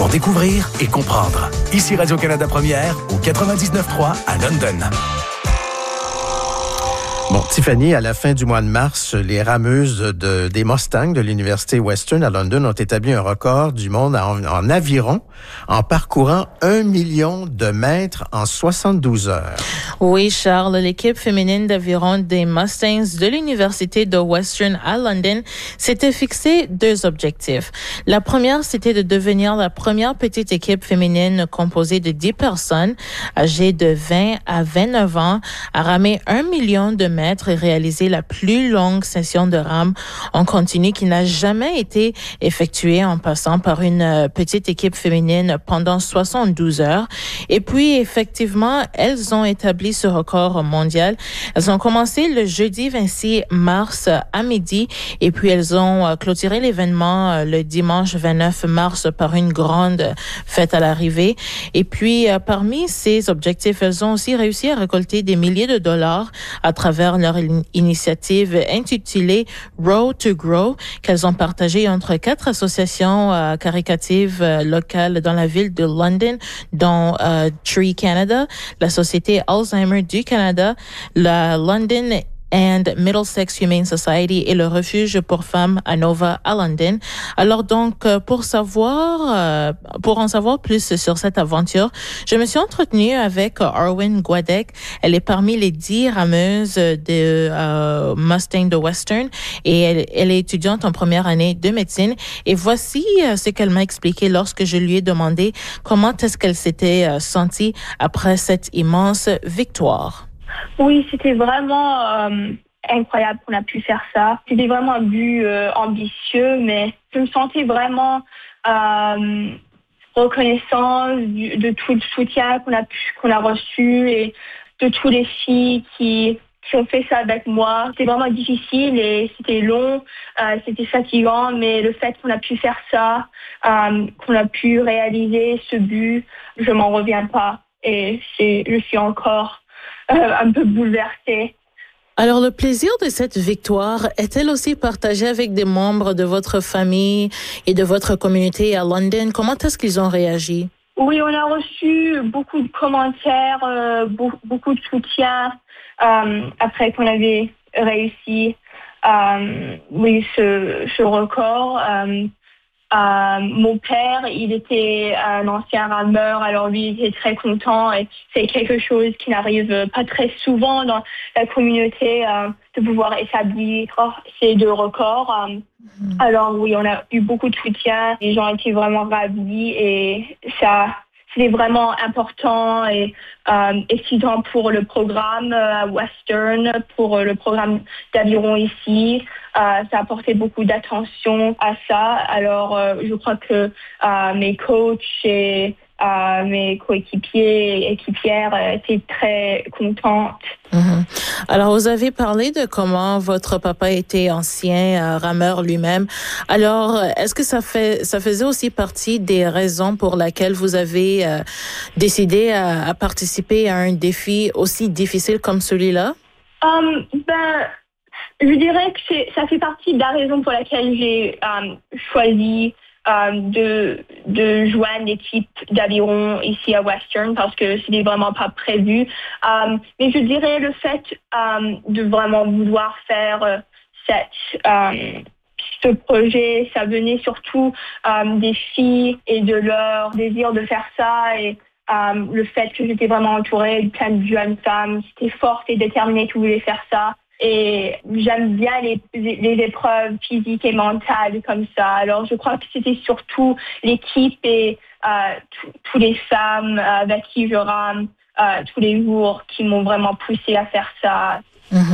découvrir et comprendre. Ici Radio-Canada Première, au 99.3 à London. Bon, Tiffany, à la fin du mois de mars, les rameuses des Mustangs de l'Université Western à London ont établi un record du monde en aviron en parcourant 1 million de mètres en 72 heures. Oui, Charles, l'équipe féminine d'aviron des Mustangs de l'Université de Western à London s'était fixé 2 objectifs. La première, c'était de devenir la première petite équipe féminine composée de 10 personnes âgées de 20 à 29 ans à ramer 1 million de mètres et réaliser la plus longue session de rame en continu qui n'a jamais été effectuée en passant par une petite équipe féminine pendant 72 heures. Et puis, effectivement, elles ont établi ce record mondial. Elles ont commencé le jeudi 26 mars à midi et puis elles ont clôturé l'événement le dimanche 29 mars par une grande fête à l'arrivée. Et puis, parmi ces objectifs, elles ont aussi réussi à récolter des milliers de dollars à travers leur initiative intitulée Row to Grow qu'elles ont partagée entre 4 associations caritatives locales dans la ville de London, dont Tree Canada, la Société Alzheimer du Canada, la London and Middlesex Humane Society et le refuge pour femmes à Nova à London. Alors donc, pour en savoir plus sur cette aventure, je me suis entretenue avec Arwen Gwadek. Elle est parmi les 10 rameuses de Mustang de Western et elle est étudiante en première année de médecine. Et voici ce qu'elle m'a expliqué lorsque je lui ai demandé comment est-ce qu'elle s'était sentie après cette immense victoire. Oui, c'était vraiment incroyable qu'on a pu faire ça. C'était vraiment un but ambitieux, mais je me sentais vraiment reconnaissante de tout le soutien qu'on a reçu et de toutes les filles qui ont fait ça avec moi. C'était vraiment difficile et c'était long, c'était fatigant, mais le fait qu'on a pu faire ça, qu'on a pu réaliser ce but, je m'en reviens pas et je suis encore un peu bouleversée. Alors, le plaisir de cette victoire est-elle aussi partagée avec des membres de votre famille et de votre communauté à London? Comment est-ce qu'ils ont réagi? Oui, on a reçu beaucoup de commentaires, beaucoup de soutien après qu'on avait réussi ce record. Mon père, il était un ancien rameur, alors lui, il était très content et c'est quelque chose qui n'arrive pas très souvent dans la communauté de pouvoir établir ces 2 records. Alors oui, on a eu beaucoup de soutien, les gens étaient vraiment ravis et ça, c'était vraiment important et excitant pour le programme à Western, pour le programme d'aviron ici. Ça a apporté beaucoup d'attention à ça. Alors, je crois que mes coachs et mes coéquipiers et équipières étaient très contentes. Mm-hmm. Alors, vous avez parlé de comment votre papa était ancien rameur lui-même. Alors, est-ce que ça faisait aussi partie des raisons pour lesquelles vous avez décidé à participer à un défi aussi difficile comme celui-là? Je dirais que ça fait partie de la raison pour laquelle j'ai choisi de joindre l'équipe d'aviron ici à Western parce que c'était vraiment pas prévu. Mais je dirais le fait de vraiment vouloir faire ce projet, ça venait surtout des filles et de leur désir de faire ça et le fait que j'étais vraiment entourée de plein de jeunes femmes qui étaient fortes et déterminées qui voulaient faire ça. Et j'aime bien les épreuves physiques et mentales comme ça. Alors, je crois que c'était surtout l'équipe et toutes les femmes avec qui je rame tous les jours qui m'ont vraiment poussée à faire ça.